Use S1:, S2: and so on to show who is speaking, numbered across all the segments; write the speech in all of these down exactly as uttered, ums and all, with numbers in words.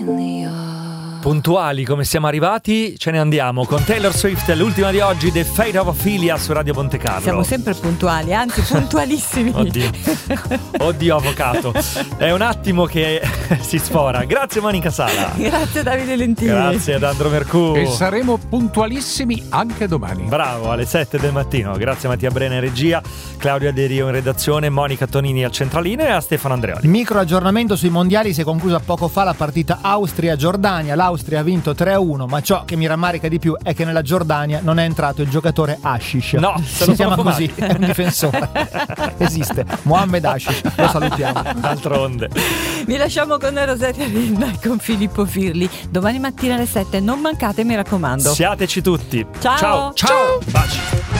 S1: Puntuali come siamo arrivati, ce ne andiamo con Taylor Swift, l'ultima di oggi, The Fate of Ophelia su Radio Montecarlo.
S2: Siamo sempre puntuali, anzi puntualissimi.
S1: Oddio, oddio avvocato. È un attimo che si sfora. Grazie Monica Sala.
S2: Grazie Davide Lentini.
S1: Grazie ad Andro Mercù.
S3: E saremo puntualissimi anche domani.
S1: Bravo, alle sette del mattino. Grazie a Mattia Brena in regia, Claudia De Rio in redazione, Monica Tonini al centralino e a Stefano Andreoli.
S4: Micro aggiornamento sui mondiali. Si è conclusa poco fa la partita Austria-Giordania. L'Austria ha vinto tre a uno, ma ciò che mi rammarica di più è che nella Giordania non è entrato il giocatore Hashish.
S1: No, se lo
S4: si chiama
S1: fumati.
S4: così, è un difensore. Esiste, Mohamed Hashish, lo salutiamo.
S1: D'altronde.
S2: Vi lasciamo con Rosaria Linda e con Filippo Firli. Domani mattina alle sette non mancate, mi raccomando.
S1: Siateci tutti.
S2: Ciao.
S1: Ciao. Ciao. Baci.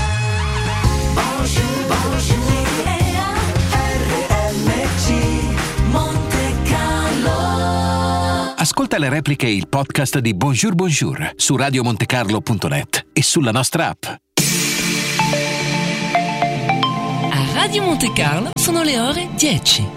S5: Ascolta le repliche e il podcast di Bonjour Bonjour su radio montecarlo punto net e sulla nostra app.
S6: A Radio Montecarlo sono le ore dieci.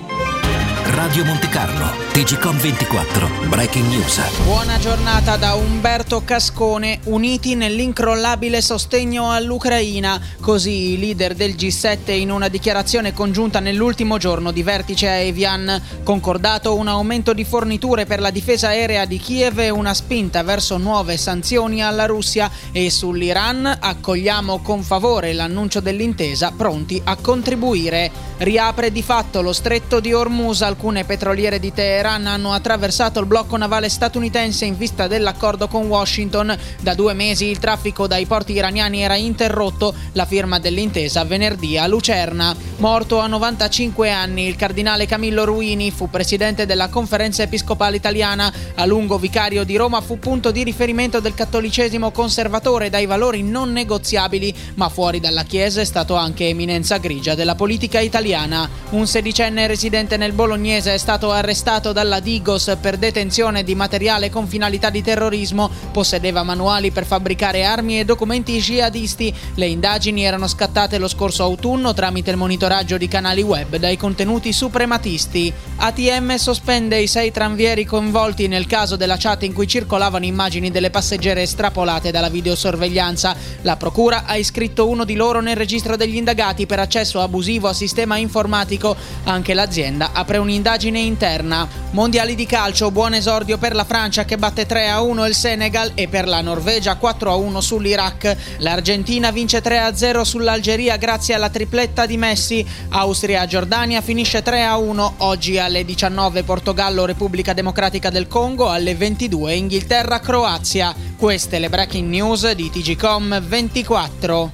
S5: Radio Montecarlo, T G Com ventiquattro, Breaking News.
S7: Buona giornata da Umberto Cascone, uniti nell'incrollabile sostegno all'Ucraina. Così i leader del G sette in una dichiarazione congiunta nell'ultimo giorno di vertice a Evian. Concordato un aumento di forniture per la difesa aerea di Kiev e una spinta verso nuove sanzioni alla Russia. E sull'Iran accogliamo con favore l'annuncio dell'intesa, pronti a contribuire. Riapre di fatto lo stretto di Hormuz. Alcune petroliere di Teheran hanno attraversato il blocco navale statunitense in vista dell'accordo con Washington. Da due mesi il traffico dai porti iraniani era interrotto. La firma dell'intesa venerdì a Lucerna. Morto a novantacinque anni il cardinale Camillo Ruini, fu presidente della Conferenza Episcopale Italiana. A lungo vicario di Roma, fu punto di riferimento del cattolicesimo conservatore dai valori non negoziabili, ma fuori dalla Chiesa è stato anche eminenza grigia della politica italiana. Un sedicenne residente nel Bolognese è stato arrestato dalla Digos per detenzione di materiale con finalità di terrorismo. Possedeva manuali per fabbricare armi e documenti jihadisti. Le indagini erano scattate lo scorso autunno tramite il monitoraggio di canali web dai contenuti suprematisti. A T M sospende i sei tranvieri coinvolti nel caso della chat in cui circolavano immagini delle passeggere estrapolate dalla videosorveglianza. La procura ha iscritto uno di loro nel registro degli indagati per accesso abusivo a sistema informatico. Anche l'azienda apre un'indagine interna. Mondiali di calcio, buon esordio per la Francia che batte tre a uno il Senegal e per la Norvegia quattro a uno sull'Iraq. L'Argentina vince tre a zero sull'Algeria grazie alla tripletta di Messi. Austria-Giordania finisce tre a uno. Oggi alle diciannove Portogallo-Repubblica Democratica del Congo, alle ventidue Inghilterra-Croazia. Queste le breaking news di T G Com ventiquattro.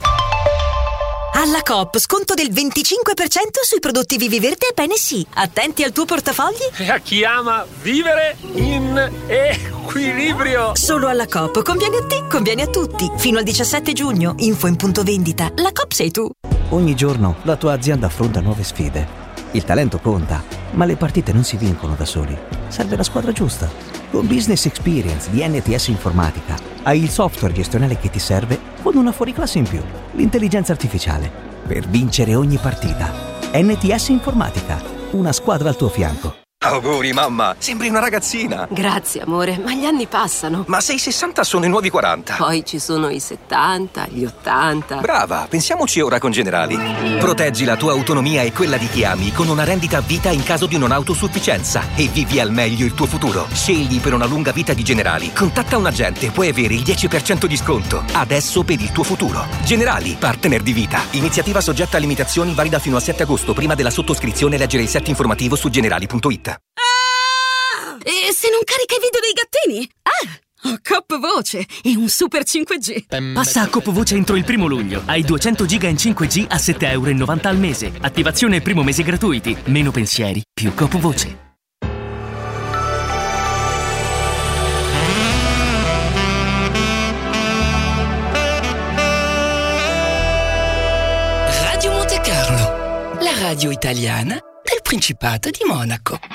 S8: Alla Coop, sconto del venticinque per cento sui prodotti Vivi Verde e Bene Sì. Attenti al tuo portafogli.
S9: E a chi ama vivere in equilibrio.
S8: Solo alla Coop. Conviene a te, conviene a tutti. Fino al diciassette giugno. Info in punto vendita. La Coop sei tu.
S10: Ogni giorno la tua azienda affronta nuove sfide. Il talento conta, ma le partite non si vincono da soli. Serve la squadra giusta. Con Business Experience di N T S Informatica hai il software gestionale che ti serve con una fuoriclasse in più, l'intelligenza artificiale, per vincere ogni partita. N T S Informatica, una squadra al tuo fianco.
S11: Auguri mamma, sembri una ragazzina.
S12: Grazie amore, ma gli anni passano.
S11: Ma se i sessanta sono i nuovi quaranta.
S12: Poi ci sono i settanta, gli ottanta.
S11: Brava, pensiamoci ora con Generali. Proteggi la tua autonomia e quella di chi ami con una rendita a vita in caso di non autosufficienza e vivi al meglio il tuo futuro. Scegli per una lunga vita di Generali. Contatta un agente, puoi avere il dieci per cento di sconto. Adesso per il tuo futuro. Generali, partner di vita. Iniziativa soggetta a limitazioni, valida fino al sette agosto. Prima della sottoscrizione leggere il set informativo su generali punto it.
S8: Ah! E se non carica i video dei gattini? Ah! Ho Coop Voce e un super cinque G.
S13: Passa a Coop Voce entro il primo luglio. Hai duecento giga in cinque G a sette virgola novanta euro al mese. Attivazione e primo mese gratuiti. Meno pensieri, più Coop Voce.
S6: Radio Montecarlo, la radio italiana del Principato di Monaco.